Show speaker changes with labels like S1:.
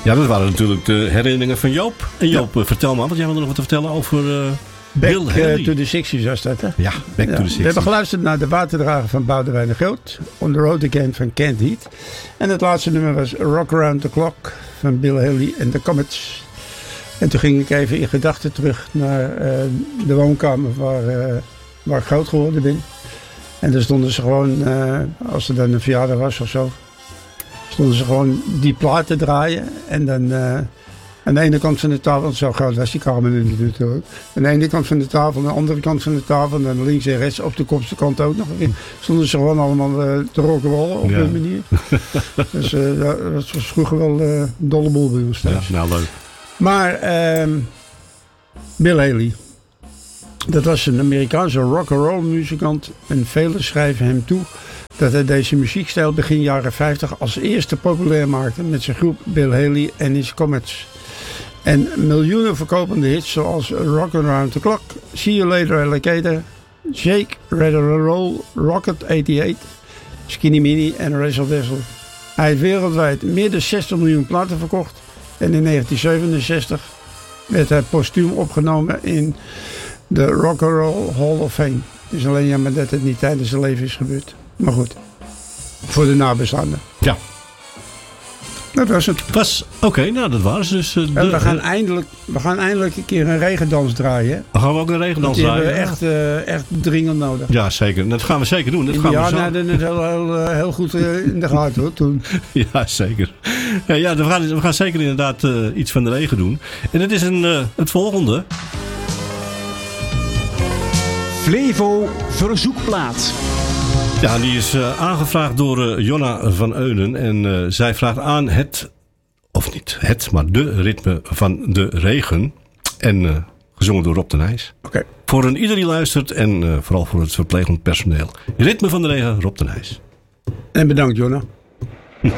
S1: Ja, dat waren natuurlijk de herinneringen van Joop. En Joop, vertel maar, want jij wilde nog wat te vertellen over Bill Haley.
S2: To the 60s was dat, hè?
S1: Ja, Back to the 60s.
S2: We hebben geluisterd naar de waterdrager van Boudewijn de Groot. On the Road Again van Kent Heat. En het laatste nummer was Rock Around the Clock van Bill Haley en The Comets. En toen ging ik even in gedachten terug naar de woonkamer waar ik groot geworden ben. En daar stonden ze gewoon, als er dan een verjaardag was of zo, stonden ze gewoon die platen draaien. En dan aan de ene kant van de tafel, zo groot was die kamer natuurlijk. Aan de ene kant van de tafel, aan de andere kant van de tafel. En dan links en rechts, op de kopste kant ook nog. Stonden ze gewoon allemaal te rock'n'rollen op een manier. Dus dat was vroeger wel een dolle boel bij ons thuis.
S1: Ja, nou leuk.
S2: Maar Bill Haley, dat was een Amerikaanse rock'n'roll muzikant. En velen schrijven hem toe dat hij deze muziekstijl begin jaren 50 als eerste populair maakte met zijn groep Bill Haley en his Comets. En miljoenen verkopende hits zoals Rock Around the Clock, See You Later Alligator, Shake, Rather Roll, Rocket 88, Skinny Mini en Razzle Dazzle. Hij heeft wereldwijd meer dan 60 miljoen platen verkocht. En in 1967 werd hij postuum opgenomen in de Rock and Roll Hall of Fame. Het is alleen jammer dat het niet tijdens zijn leven is gebeurd. Maar goed, voor de nabestaanden.
S1: Ja.
S2: Dat was het.
S1: Oké, nou dat waren ze dus.
S2: En we gaan eindelijk een keer een regendans draaien.
S1: Dan gaan we ook een regendans draaien.
S2: Die hebben we echt dringend nodig.
S1: Ja, zeker. Dat gaan we zeker doen. Dat
S2: hadden het heel goed in de gaten hoor, toen.
S1: Ja, zeker. Ja, we gaan zeker inderdaad iets van de regen doen. En het is het volgende.
S3: Flevo Verzoekplaat.
S1: Ja, die is aangevraagd door Jonna van Eulen. En zij vraagt aan maar de ritme van de regen. En gezongen door Rob de Nijs.
S2: Oké.
S1: Voor ieder die luistert en vooral voor het verplegend personeel. Ritme van de regen, Rob de Nijs.
S2: En bedankt, Jonna.